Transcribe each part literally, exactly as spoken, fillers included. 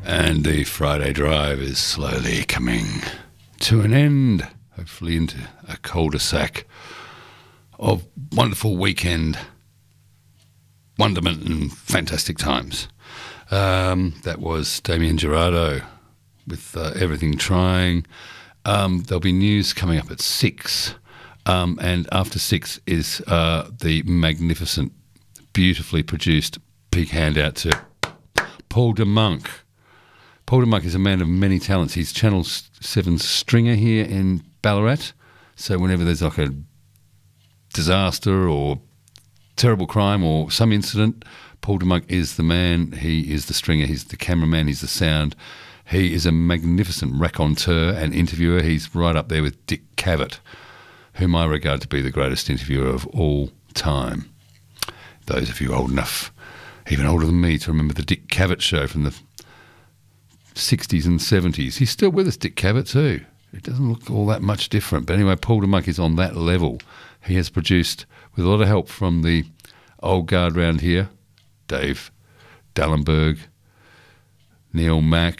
And the Friday drive is slowly coming to an end, hopefully into a cul-de-sac of wonderful weekend wonderment and fantastic times. Um, that was Damien Gerardo with uh, Everything Trying. Um, there'll be news coming up at six, um, and after six is uh, the magnificent, beautifully produced big handout to Paul de Monk. Paul de Monk is a man of many talents. He's Channel seven stringer here in Ballarat. So whenever there's like a disaster or terrible crime or some incident, Paul de Monk is the man. He is the stringer. He's the cameraman. He's the sound. He is a magnificent raconteur and interviewer. He's right up there with Dick Cavett, whom I regard to be the greatest interviewer of all time. Those of you old enough, even older than me, to remember the Dick Cavett show from the sixties and seventies. He's still with us, Dick Cavett, too. It doesn't look all that much different. But anyway, Paul de Monk is on that level. He has produced, with a lot of help from the old guard round here, Dave Dallenberg, Neil Mack,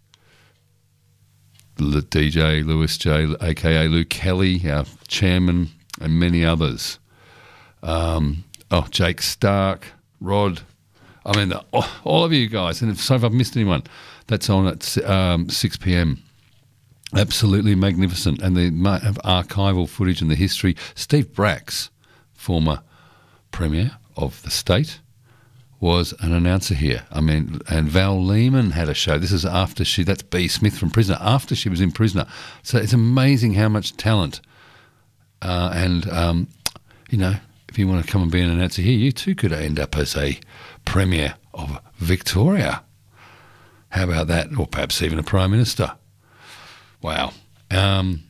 D J Lewis J, a k a. Lou Kelly, our chairman, and many others. Um, oh, Jake Stark, Rod. I mean, all of you guys. And if, so if I've missed anyone, that's on at um, six p.m. Absolutely magnificent. And the archival footage and the history. Steve Bracks, former Premier of the state, was an announcer here. I mean, and Val Lehman had a show. This is after she, that's B. Smith from Prisoner, after she was in Prisoner. So it's amazing how much talent. Uh, and, um, you know, if you want to come and be an announcer here, you too could end up as a Premier of Victoria. How about that? Or perhaps even a Prime Minister. Wow. Um,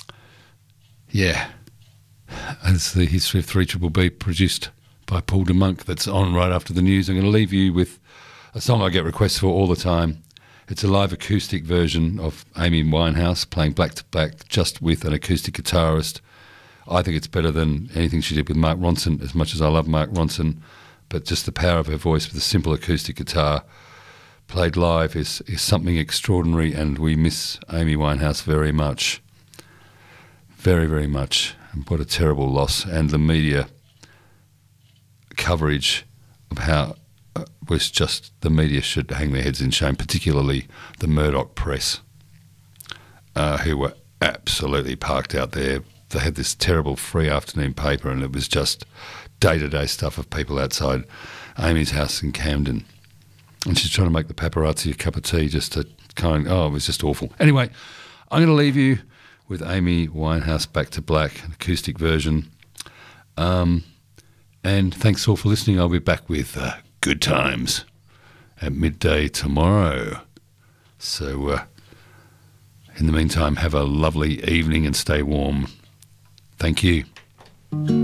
yeah. It's the history of three B B produced by Paul de Monk that's on right after the news. I'm going to leave you with a song I get requests for all the time. It's a live acoustic version of Amy Winehouse playing Black to Black just with an acoustic guitarist. I think it's better than anything she did with Mark Ronson, as much as I love Mark Ronson. But just the power of her voice with a simple acoustic guitar played live is, is something extraordinary, and we miss Amy Winehouse very much. Very, very much. And what a terrible loss. And the media coverage of how uh, was just, the media should hang their heads in shame, particularly the Murdoch press, uh, who were absolutely parked out there. They had this terrible free afternoon paper, and it was just day-to-day stuff of people outside Amy's house in Camden. And she's trying to make the paparazzi a cup of tea just to kind of, oh, it was just awful. Anyway, I'm going to leave you with Amy Winehouse, Back to Black, an acoustic version. Um, and thanks all for listening. I'll be back with uh, Good Times at midday tomorrow. So uh, in the meantime, have a lovely evening and stay warm. Thank you.